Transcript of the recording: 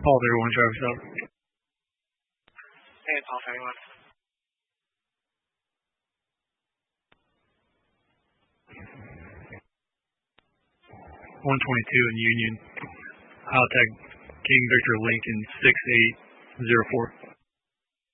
Paul, everyone, driver's out. Hey, Paul, everyone. 122 in Union. I'll tag King Victor Lincoln 6804.